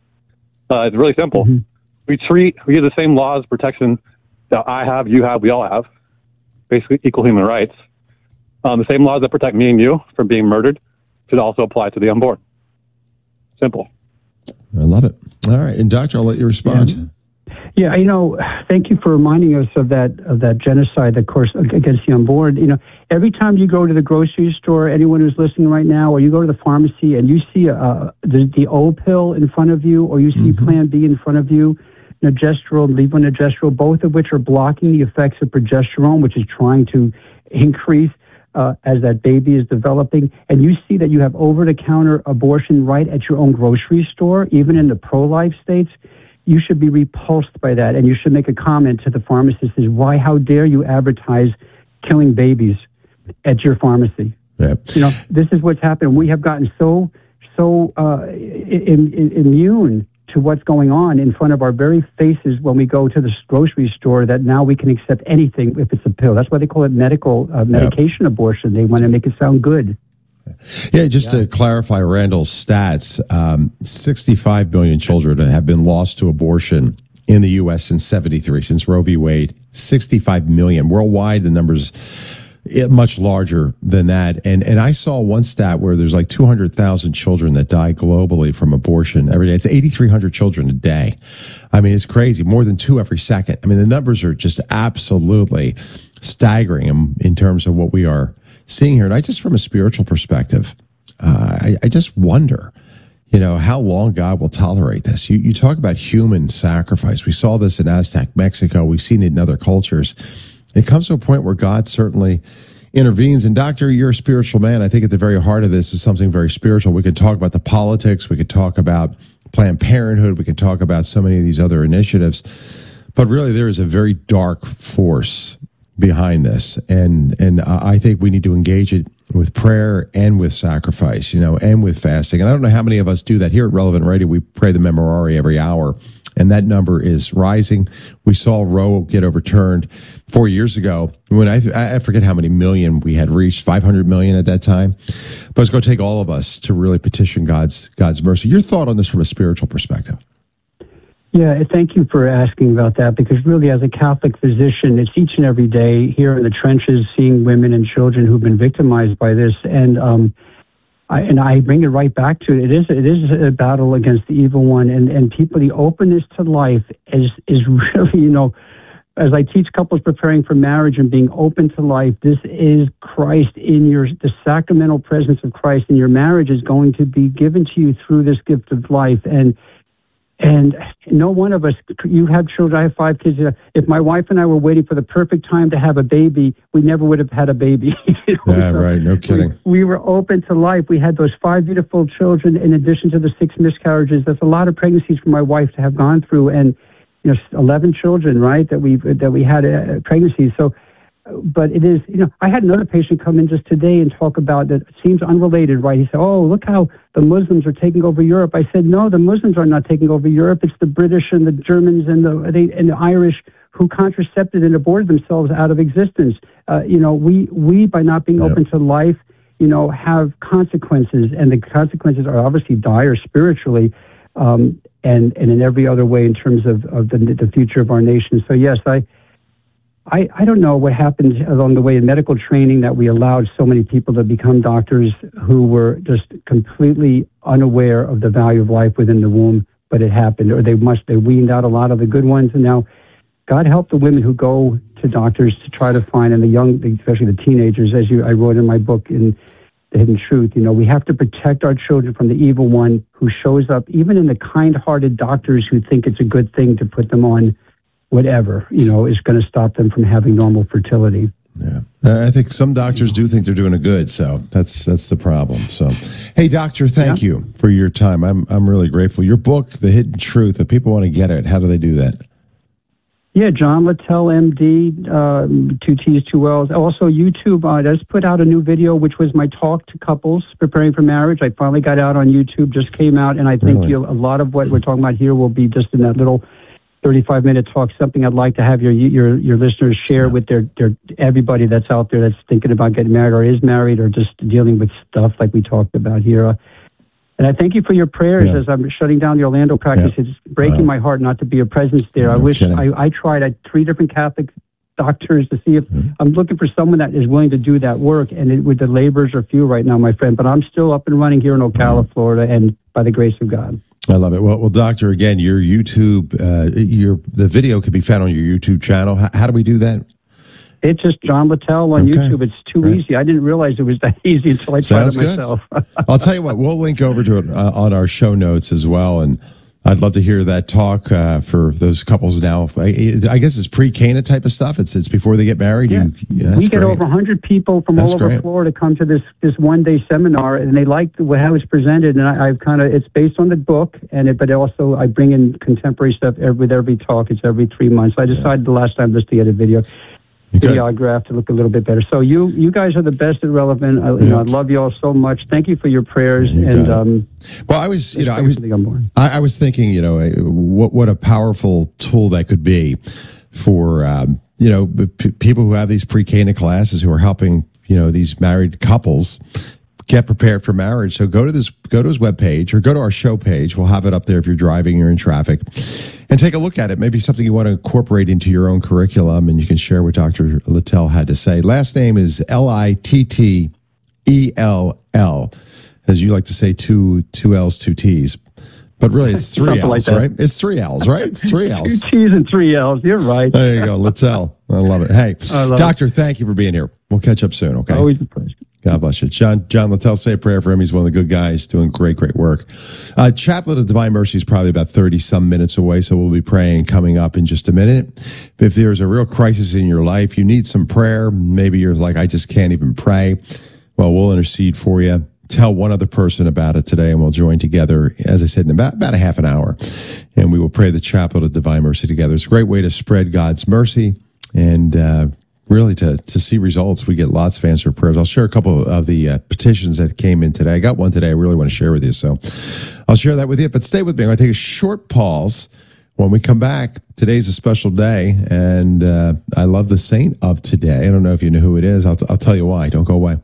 Uh, it's really simple. Mm-hmm. We treat, we have the same laws, protection that I have, you have, we all have, basically equal human rights. Um, the same laws that protect me and you from being murdered should also apply to the unborn. Simple. I love it. All right. And doctor, I'll let you respond. Yeah. Yeah, you know, thank you for reminding us of that of that genocide, of course, against the unborn. You know, every time you go to the grocery store, anyone who's listening right now, or you go to the pharmacy and you see uh, the, the O pill in front of you, or you see mm-hmm. Plan B in front of you, progesterone, levonorgestrel, both of which are blocking the effects of progesterone, which is trying to increase uh, as that baby is developing. And you see that you have over-the-counter abortion right at your own grocery store, even in the pro-life states. You should be repulsed by that, and you should make a comment to the pharmacist, is why, how dare you advertise killing babies at your pharmacy? Yep. You know, this is what's happened. We have gotten so, so uh, in, in, immune to what's going on in front of our very faces when we go to the grocery store that now we can accept anything if it's a pill. That's why they call it medical uh, medication yep. abortion. They want to make it sound good. Yeah, just yeah. to clarify Randall's stats, um, sixty-five million children have been lost to abortion in the U S since seventy-three, since Roe v. Wade. sixty-five million. Worldwide, the number's much larger than that. And and I saw one stat where there's like two hundred thousand children that die globally from abortion every day. It's eighty-three hundred children a day. I mean, it's crazy. More than two every second. I mean, the numbers are just absolutely staggering in, in terms of what we are seeing here. And I just, from a spiritual perspective, uh, I, I just wonder, you know, how long God will tolerate this. You, you talk about human sacrifice. We saw this in Aztec Mexico. We've seen it in other cultures. It comes to a point where God certainly intervenes. And doctor, you're a spiritual man. I think at the very heart of this is something very spiritual. We could talk about the politics. We could talk about Planned Parenthood. We could talk about so many of these other initiatives. But really, there is a very dark force behind this, and and I think we need to engage it with prayer and with sacrifice, you know, and with fasting. And I don't know how many of us do that here at Relevant Radio. We pray the Memorare every hour, and that number is rising. We saw Roe get overturned four years ago when I I forget how many million we had reached, five hundred million at that time. But it's going to take all of us to really petition God's God's mercy. Your thought on this from a spiritual perspective? Yeah, thank you for asking about that, because really as a Catholic physician, it's each and every day here in the trenches seeing women and children who've been victimized by this. And um, I, and I bring it right back to it. It is, it is a battle against the evil one. And, and people, the openness to life is, is really, you know, as I teach couples preparing for marriage and being open to life, this is Christ in your, the sacramental presence of Christ in your marriage is going to be given to you through this gift of life. And And no one of us, you have children, I have five kids. If my wife and I were waiting for the perfect time to have a baby, we never would have had a baby. You know? Yeah, so right. No kidding. We, we were open to life. We had those five beautiful children in addition to the six miscarriages. That's a lot of pregnancies for my wife to have gone through, and you know, eleven children, right, that we that we had uh, pregnancies. So, but it is, you know, I had another patient come in just today and talk about that. It seems unrelated, right? He said, oh, look how the Muslims are taking over Europe. I said, no, the Muslims are not taking over Europe. It's the British and the Germans and the they, and the Irish who contracepted and aborted themselves out of existence. Uh, you know, we, we, by not being yep. open to life, you know, have consequences, and the consequences are obviously dire spiritually um, and, and in every other way in terms of, of the, the future of our nation. So, yes, I... I, I don't know what happened along the way in medical training that we allowed so many people to become doctors who were just completely unaware of the value of life within the womb, but it happened, or they must, they weaned out a lot of the good ones. And now God help the women who go to doctors to try to find, and the young, especially the teenagers, as you, I wrote in my book in The Hidden Truth, you know, we have to protect our children from the evil one who shows up, even in the kind-hearted doctors who think it's a good thing to put them on whatever, you know, is going to stop them from having normal fertility. Yeah. I think some doctors do think they're doing a good, so that's that's the problem. So, hey, doctor, thank yeah. you for your time. I'm I'm really grateful. Your book, The Hidden Truth, if people want to get it, how do they do that? Yeah, John Littell, M D, uh, two T's, two L's. Also, YouTube, uh, I just put out a new video, which was my talk to couples preparing for marriage. I finally got out on YouTube, just came out, and I think Really? you'll, a lot of what we're talking about here will be just in that little thirty-five minute talk, something I'd like to have your your your listeners share with their, their everybody that's out there that's thinking about getting married or is married or just dealing with stuff like we talked about here. Uh, and I thank you for your prayers Yeah. as I'm shutting down the Orlando practice. Yeah. It's breaking Wow. my heart not to be a presence there. Yeah, I no wish kidding. I, I tried. I had three different Catholic doctors to see if Mm-hmm. I'm looking for someone that is willing to do that work. And it, with the laborers are few right now, my friend. But I'm still up and running here in Ocala, Mm-hmm. Florida, and by the grace of God. I love it. Well, well, doctor, again, your YouTube, uh, your the video can be found on your YouTube channel. How, how do we do that? It's just John Littell on Okay. YouTube. It's too Right. easy. I didn't realize it was that easy until I Sounds tried it good. myself. I'll tell you what, we'll link over to it uh, on our show notes as well. And I'd love to hear that talk uh, for those couples now. I, I guess it's pre-Cana type of stuff. It's it's before they get married. Yeah. You, yeah, that's we get great. over one hundred people from That's all over great. Florida come to this this one day seminar, and they like the, how it's presented. And I, I've kind of it's based on the book, and it, but also I bring in contemporary stuff every, with every talk. It's every three months. I decided the last time just to get a video. Videograph to look a little bit better. So you you guys are the best at Relevant. I, you know, I love you all so much. Thank you for your prayers. You and got it. um, Well, I was, you know, I was, I, I, I was thinking, you know, uh, what what a powerful tool that could be for, um, you know, p- people who have these pre-Cana classes who are helping, you know, these married couples get prepared for marriage. So go to this, go to his webpage or go to our show page. We'll have it up there if you're driving or in traffic, and take a look at it. Maybe something you want to incorporate into your own curriculum, and you can share what Doctor Littell had to say. Last name is L I T T E L L, as you like to say, two two L's, two T's. But really, it's three Something L's, like that. right? It's three L's, right? It's three two L's. T's and three L's. You're right. There you go, Littell. I love it. Hey, I love Doctor, thank you for being here. We'll catch up soon, okay? Always a pleasure. God bless you. John John Littell, say a prayer for him. He's one of the good guys doing great, great work. Uh, Chaplet of Divine Mercy is probably about thirty-some minutes away, so we'll be praying coming up in just a minute. If there's a real crisis in your life, you need some prayer, maybe you're like, I just can't even pray, well, we'll intercede for you. Tell one other person about it today, and we'll join together, as I said, in about, about a half an hour, and we will pray the Chaplet of Divine Mercy together. It's a great way to spread God's mercy and uh really to, to see results. We get lots of answered prayers. I'll share a couple of the uh, petitions that came in today. I got one today I really want to share with you, so I'll share that with you. But stay with me. I'm going to take a short pause. When we come back, today's a special day, and uh, I love the saint of today. I don't know if you know who it is. I'll, t- I'll tell you why. Don't go away.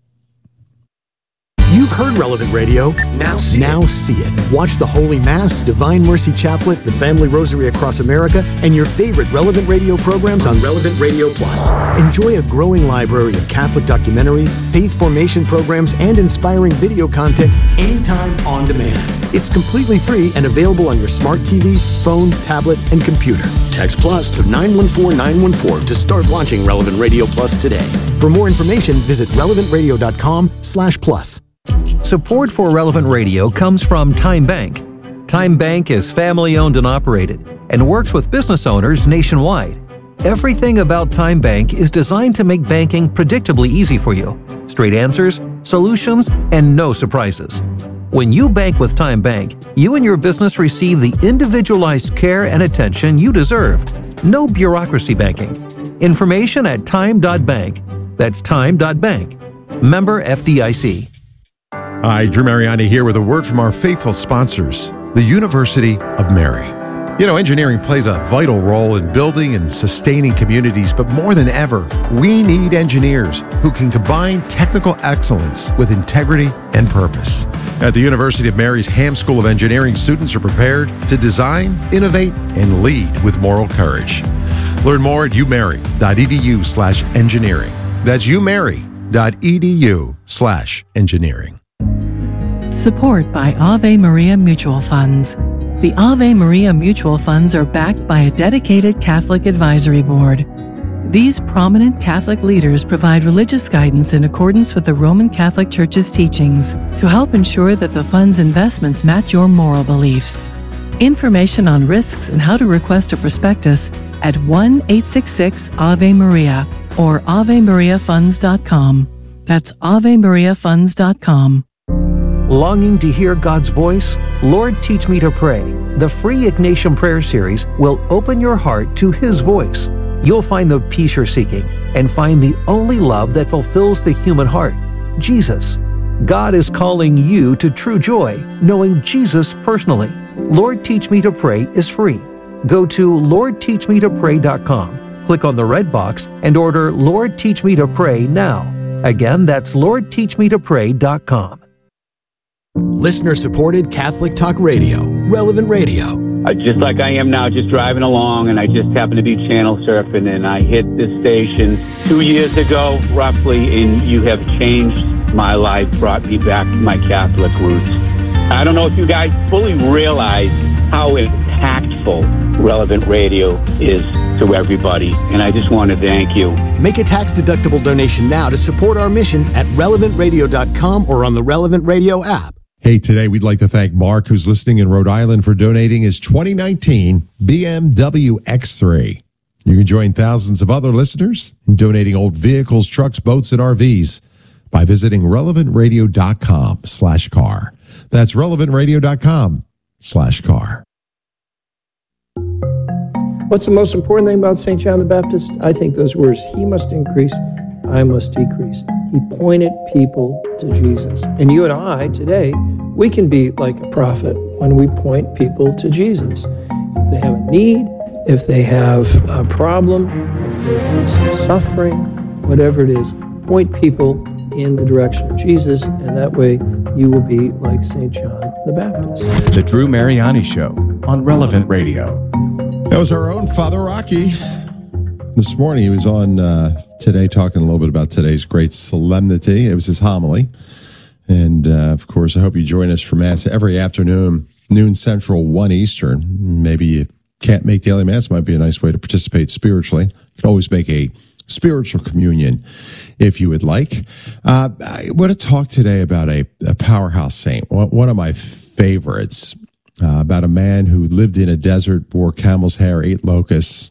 You've heard Relevant Radio. Now see, now see it. Watch the Holy Mass, Divine Mercy Chaplet, the Family Rosary Across America, and your favorite Relevant Radio programs on Relevant Radio Plus. Enjoy a growing library of Catholic documentaries, faith formation programs, and inspiring video content anytime on demand. It's completely free and available on your smart T V, phone, tablet, and computer. Text Plus to nine one four nine one four to start watching Relevant Radio Plus today. For more information, visit relevant radio dot com slash plus. Support for Relevant Radio comes from Time Bank. Time Bank is family-owned and operated and works with business owners nationwide. Everything about Time Bank is designed to make banking predictably easy for you. Straight answers, solutions, and no surprises. When you bank with Time Bank, you and your business receive the individualized care and attention you deserve. No bureaucracy banking. Information at time dot bank. That's time dot bank. Member F D I C. Hi, Drew Mariani here with a word from our faithful sponsors, the University of Mary. You know, engineering plays a vital role in building and sustaining communities, but more than ever, we need engineers who can combine technical excellence with integrity and purpose. At the University of Mary's Ham School of Engineering, students are prepared to design, innovate, and lead with moral courage. Learn more at umary.edu slash engineering. That's umary.edu slash engineering. Support by Ave Maria Mutual Funds. The Ave Maria Mutual Funds are backed by a dedicated Catholic advisory board. These prominent Catholic leaders provide religious guidance in accordance with the Roman Catholic Church's teachings to help ensure that the fund's investments match your moral beliefs. Information on risks and how to request a prospectus at one eight six six Ave Maria or ave maria funds dot com. That's ave maria funds dot com. Longing to hear God's voice? Lord, Teach Me to Pray. The free Ignatian Prayer Series will open your heart to His voice. You'll find the peace you're seeking and find the only love that fulfills the human heart, Jesus. God is calling you to true joy, knowing Jesus personally. Lord, Teach Me to Pray is free. Go to lord teach me to pray dot com, click on the red box, and order Lord, Teach Me to Pray now. Again, that's lord teach me to pray dot com. Listener-supported Catholic Talk Radio, Relevant Radio. Uh, just like I am now, just driving along, and I just happened to be channel surfing, and I hit this station two years ago, roughly, and you have changed my life, brought me back to my Catholic roots. I don't know if you guys fully realize how impactful Relevant Radio is to everybody, and I just want to thank you. Make a tax-deductible donation now to support our mission at relevant radio dot com or on the Relevant Radio app. Hey, today we'd like to thank Mark, who's listening in Rhode Island, for donating his twenty nineteen B M W X three. You can join thousands of other listeners in donating old vehicles, trucks, boats, and R Vs by visiting relevant radio dot com slash car. That's relevant radio dot com slash car. What's the most important thing about Saint John the Baptist? I think those words, he must increase, I must decrease. He pointed people to Jesus. And you and I today, we can be like a prophet when we point people to Jesus. If they have a need, if they have a problem, if they have some suffering, whatever it is, point people in the direction of Jesus, and that way you will be like Saint John the Baptist. The Drew Mariani Show on Relevant Radio. That was our own Father Rocky. This morning he was on uh, today talking a little bit about today's great solemnity. It was his homily. And, uh, of course, I hope you join us for Mass every afternoon, noon Central, one Eastern. Maybe you can't make daily Mass. It might be a nice way to participate spiritually. You can always make a spiritual communion if you would like. Uh, I want to talk today about a, a powerhouse saint, one of my favorites, uh, about a man who lived in a desert, wore camel's hair, ate locusts,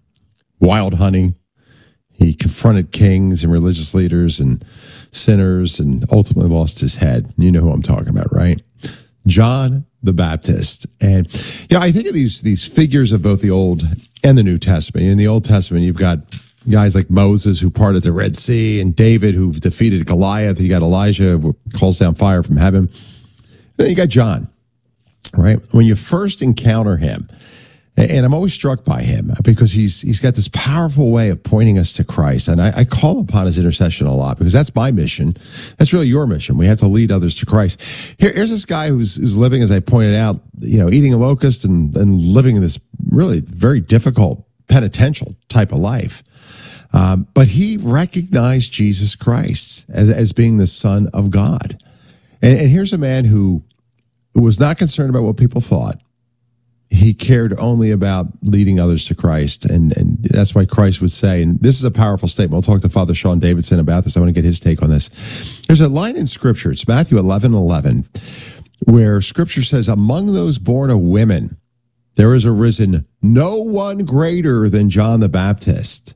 wild hunting. He confronted kings and religious leaders and sinners and ultimately lost his head. You know who I'm talking about, right? John the Baptist. And, you know, I think of these, these figures of both the Old and the New Testament. In the Old Testament, you've got guys like Moses who parted the Red Sea, and David who defeated Goliath. You got Elijah who calls down fire from heaven. And then you got John, right? When you first encounter him, and I'm always struck by him because he's he's got this powerful way of pointing us to Christ. And I, I call upon his intercession a lot because that's my mission. That's really your mission. We have to lead others to Christ. Here, here's this guy who's, who's living, as I pointed out, you know, eating a locust and, and living in this really very difficult penitential type of life. Um, but he recognized Jesus Christ as, as being the Son of God. And, and here's a man who was not concerned about what people thought. He cared only about leading others to Christ. And, and that's why Christ would say, and this is a powerful statement. We'll talk to Father Sean Davidson about this. I want to get his take on this. There's a line in Scripture. It's Matthew eleven eleven, where Scripture says, among those born of women, there is arisen no one greater than John the Baptist.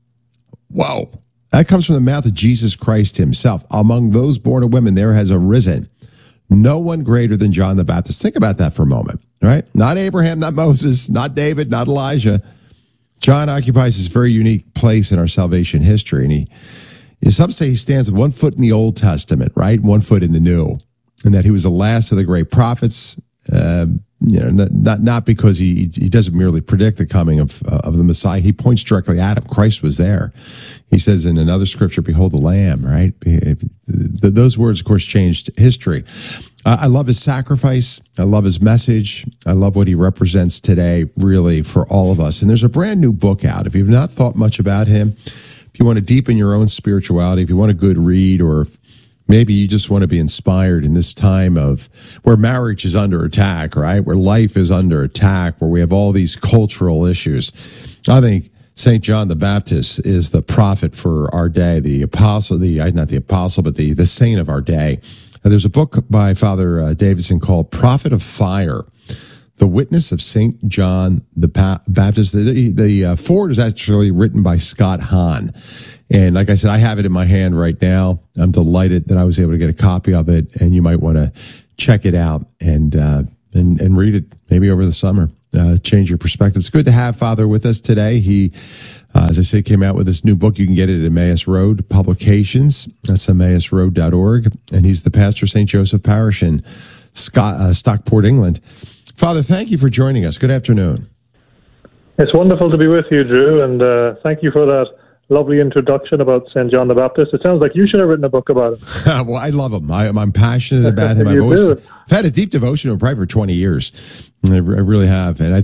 Whoa. That comes from the mouth of Jesus Christ himself. Among those born of women, there has arisen no one greater than John the Baptist. Think about that for a moment, right? Not Abraham, not Moses, not David, not Elijah. John occupies this very unique place in our salvation history. And he, some say he stands with one foot in the Old Testament, right? One foot in the New. And that he was the last of the great prophets, uh, you know, not, not because he, he doesn't merely predict the coming of, uh, of the Messiah. He points directly at him. Christ was there. He says in another scripture, behold the Lamb, right? Those words, of course, changed history. Uh, I love his sacrifice. I love his message. I love what he represents today, really, for all of us. And there's a brand new book out. If you've not thought much about him, if you want to deepen your own spirituality, if you want a good read, or if maybe you just want to be inspired in this time of where marriage is under attack, right? Where life is under attack, where we have all these cultural issues. I think Saint John the Baptist is the prophet for our day, the apostle, the not the apostle, but the, the saint of our day. And there's a book by Father uh, Davidson called Prophet of Fire, The Witness of Saint John the pa- Baptist. The, the uh, foreword is actually written by Scott Hahn. And like I said, I have it in my hand right now. I'm delighted that I was able to get a copy of it, and you might want to check it out and, uh, and, and read it maybe over the summer. Uh, change your perspective. It's good to have Father with us today. He, uh, as I say, came out with this new book. You can get it at Emmaus Road Publications. That's emmaus road dot org. And he's the pastor of Saint Joseph Parish in Scott, uh, Stockport, England. Father, thank you for joining us. Good afternoon. It's wonderful to be with you, Drew, and uh, thank you for that lovely introduction about Saint John the Baptist. It sounds like you should have written a book about him. Well, I love him. I, I'm passionate about him. I've, always, I've had a deep devotion to him probably for twenty years. I, I really have. And I